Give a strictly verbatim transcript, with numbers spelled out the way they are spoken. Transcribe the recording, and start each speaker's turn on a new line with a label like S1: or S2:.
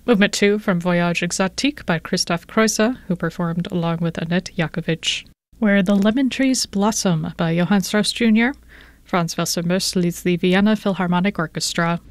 S1: Movement two from Voyage Exotique by Christoph Kreuzer, who performed along with Annette Jakovic. Where the Lemon Trees Blossom by Johann Strauss Junior Franz Wassermös leads the Vienna Philharmonic Orchestra.